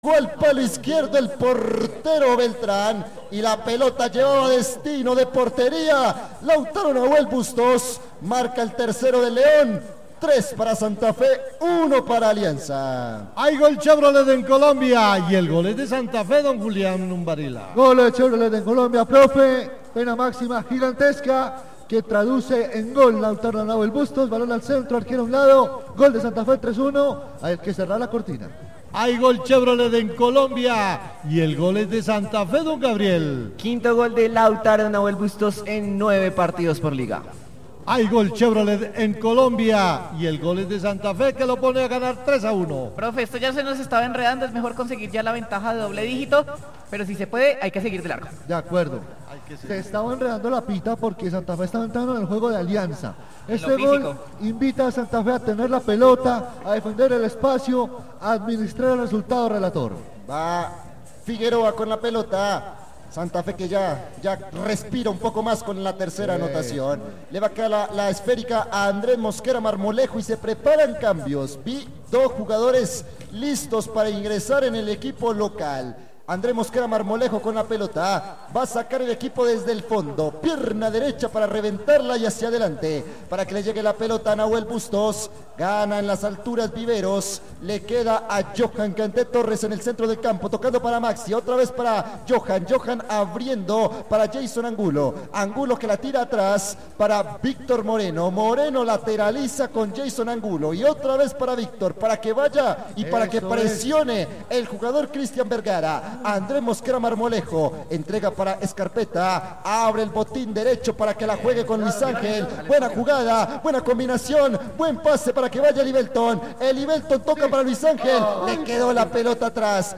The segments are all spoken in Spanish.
Al palo izquierdo el portero Beltrán y la pelota llevaba destino de portería. Lautaro Nahuel Bustos marca el tercero de León. 3 para Santa Fe, 1 para Alianza. Hay gol Chevrolet en Colombia y el gol es de Santa Fe, don Julián Numbarila. Gol de Chevrolet en Colombia, profe. Pena máxima gigantesca que traduce en gol Lautaro Nahuel Bustos. Balón al centro, arquero a un lado. Gol de Santa Fe 3-1. Hay que cerrar la cortina. Hay gol Chevrolet en Colombia y el gol es de Santa Fe, don Gabriel. Quinto gol de Lautaro Nahuel Bustos en 9 partidos por liga. Hay gol Chevrolet en Colombia y el gol es de Santa Fe que lo pone a ganar 3-1. Profe, esto ya se nos estaba enredando, es mejor conseguir ya la ventaja de doble dígito, pero si se puede hay que seguir de largo. De acuerdo. Se estaba enredando la pita porque Santa Fe estaba entrando en el juego de Alianza. Este gol invita a Santa Fe a tener la pelota, a defender el espacio, a administrar el resultado, relator. Va Figueroa con la pelota. Santa Fe que ya respira un poco más con la tercera anotación. Le va a quedar la esférica a Andrés Mosquera Marmolejo y se preparan cambios. Vi 2 jugadores listos para ingresar en el equipo local. Andrés Mosquera Marmolejo con la pelota, va a sacar el equipo desde el fondo, pierna derecha para reventarla y hacia adelante, para que le llegue la pelota a Nahuel Bustos, gana en las alturas Viveros, le queda a Johan Canté Torres en el centro del campo, tocando para Maxi, otra vez para Johan abriendo para Jason Angulo que la tira atrás para Víctor Moreno lateraliza con Jason Angulo y otra vez para Víctor, para que vaya y para que presione el jugador Cristian Vergara. Andrés Mosquera Marmolejo entrega para Escarpeta, abre el botín derecho para que la juegue con Luis Ángel, buena jugada, buena combinación, buen pase para que vaya Livelton toca para Luis Ángel, le quedó la pelota atrás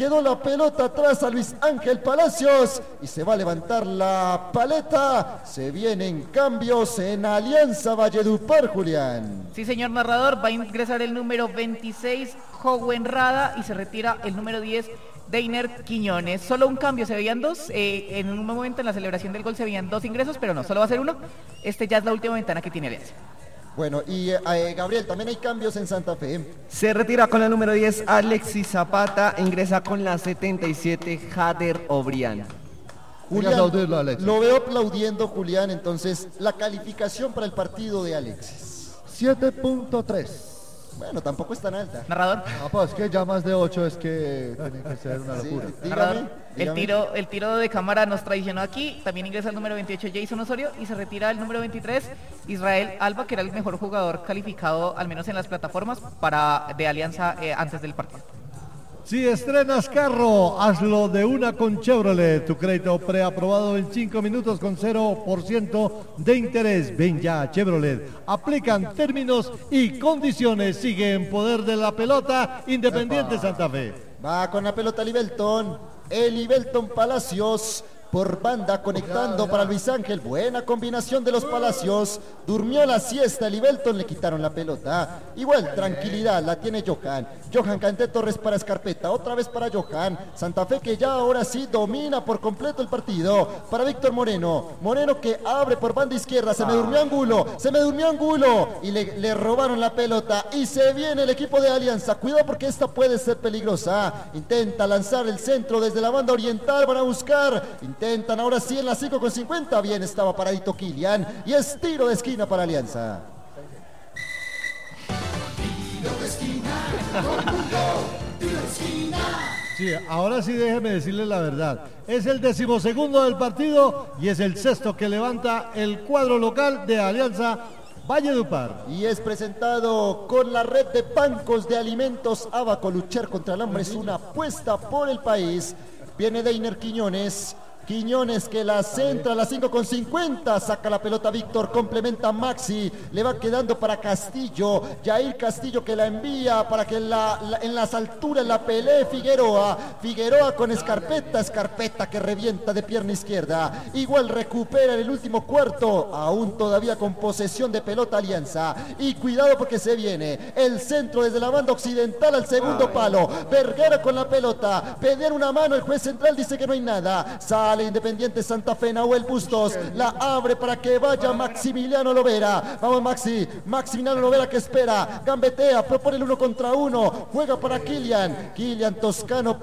a Luis Ángel Palacios y se va a levantar la paleta. Se vienen cambios en Alianza Valledupar, Julián. Sí, señor narrador, va a ingresar el número 26 Jowen Rada y se retira el número 10 Deiner Quiñones. Solo un cambio, se veían 2, en un momento en la celebración del gol se veían 2 ingresos, pero no, solo va a ser 1. Ya es la última ventana que tiene Alianza. Bueno, y Gabriel, también hay cambios en Santa Fe. Se retira con la número 10 Alexis Zapata, ingresa con la 77 Jader Obrián. Julián, lo veo aplaudiendo, Julián, entonces la calificación para el partido de Alexis. 7.3. Bueno, tampoco es tan alta. Narrador. No, pues que ya más de 8 es que tiene que ser una locura. Sí, Narrador, dígame. el tiro de cámara nos traicionó aquí. También ingresa el número 28 Jason Osorio y se retira el número 23 Israel Alba, que era el mejor jugador calificado, al menos en las plataformas, de Alianza antes del partido. Si estrenas carro, hazlo de una con Chevrolet. Tu crédito preaprobado en 5 minutos con 0% de interés. Ven ya a Chevrolet. Aplican términos y condiciones. Sigue en poder de la pelota Independiente Santa Fe. Va con la pelota Livelton. Livelton Palacios por banda conectando para Luis Ángel, buena combinación de los Palacios, durmió la siesta Livelton, le quitaron la pelota, igual tranquilidad la tiene Johan Canté Torres para Escarpeta, otra vez para Johan, Santa Fe que ya ahora sí domina por completo el partido, para Víctor Moreno que abre por banda izquierda, se me durmió Angulo y le robaron la pelota y se viene el equipo de Alianza, cuidado porque esta puede ser peligrosa, intenta lanzar el centro desde la banda oriental, van a buscar, intentan ahora sí en la 5:50, bien estaba paradito Kilian y es tiro de esquina para Alianza. Sí, ahora sí déjeme decirle la verdad. Es el 12º del partido y es el 6º que levanta el cuadro local de Alianza Valledupar. Y es presentado con la red de bancos de alimentos Abaco. Luchar contra el hambre es una apuesta por el país. Viene Deiner Quiñones que la centra a la 5:50, saca la pelota Víctor, complementa Maxi, le va quedando para Castillo, Jair Castillo que la envía para que en las alturas la pelee Figueroa con Escarpeta que revienta de pierna izquierda, igual recupera en el último cuarto, aún todavía con posesión de pelota Alianza, y cuidado porque se viene el centro desde la banda occidental al segundo palo, Vergara con la pelota, pedían una mano, el juez central dice que no hay nada, Sale Independiente Santa Fe, Nahuel Bustos. La abre para que vaya Maximiliano Lovera. Vamos Maximiliano Lovera que espera. Gambetea, propone el 1 contra 1. Juega para Kylian Toscano.